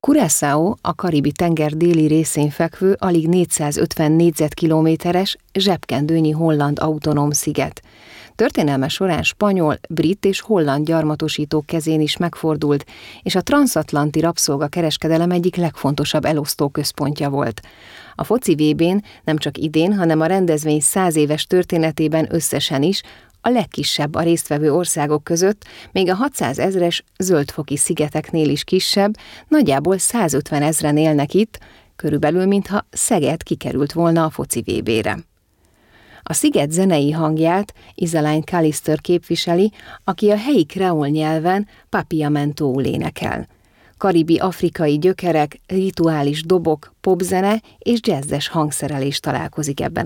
Curaçao a Karibi-tenger déli részén fekvő, alig 450 négyzetkilométeres, zsebkendőnyi holland autonóm sziget. Történelme során spanyol, brit és holland gyarmatosítók kezén is megfordult, és a transzatlanti rabszolgakereskedelem egyik legfontosabb elosztóközpontja volt. A foci VB-n nem csak idén, hanem a rendezvény 100 éves történetében összesen is a legkisebb a résztvevő országok között, még a 600 000-es Zöld-foki szigeteknél is kisebb, nagyjából 150 000-en élnek itt, körülbelül mintha Szeged kikerült volna a foci VB-re. A sziget zenei hangját Isaline Callister képviseli, aki a helyi kreol nyelven papiamentóul énekel. Karibi-afrikai gyökerek, rituális dobok, popzene és jazzes hangszerelés találkozik ebben